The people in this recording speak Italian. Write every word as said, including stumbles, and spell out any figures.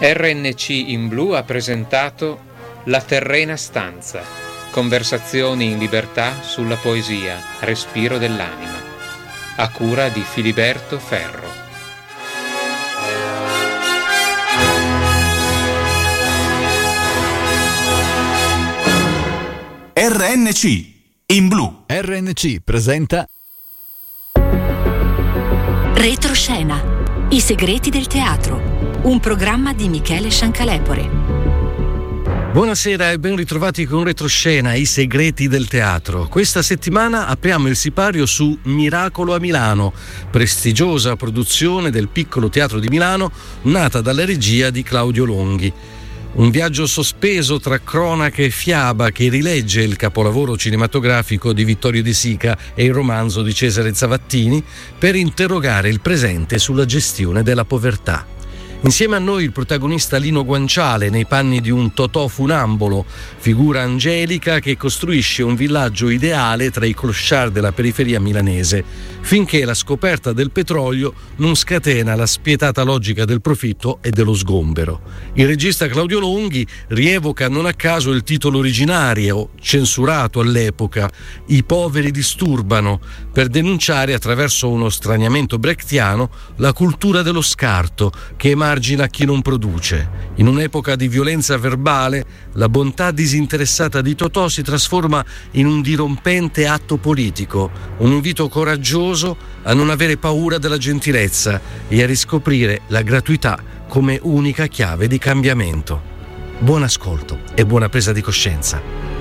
R N C in blu ha presentato La terrena stanza, conversazioni in libertà sulla poesia, respiro dell'anima, a cura di Filiberto Ferro. R N C in blu. R N C presenta Retroscena, i segreti del teatro, un programma di Michele Sciancalepore. Buonasera e ben ritrovati con Retroscena, i segreti del teatro. Questa settimana apriamo il sipario su Miracolo a Milano, prestigiosa produzione del Piccolo Teatro di Milano, nata dalla regia di Claudio Longhi. Un viaggio sospeso tra cronache e fiaba che rilegge il capolavoro cinematografico di Vittorio De Sica e il romanzo di Cesare Zavattini per interrogare il presente sulla gestione della povertà. Insieme a noi il protagonista Lino Guanciale nei panni di un Totò funambolo, figura angelica che costruisce un villaggio ideale tra i clochard della periferia milanese, finché la scoperta del petrolio non scatena la spietata logica del profitto e dello sgombero. Il regista Claudio Longhi rievoca non a caso il titolo originario, censurato all'epoca, I poveri disturbano, per denunciare attraverso uno straniamento brechtiano la cultura dello scarto che emargina chi non produce. In un'epoca di violenza verbale, la bontà disinteressata di Totò si trasforma in un dirompente atto politico, un invito coraggioso a non avere paura della gentilezza e a riscoprire la gratuità come unica chiave di cambiamento. Buon ascolto e buona presa di coscienza.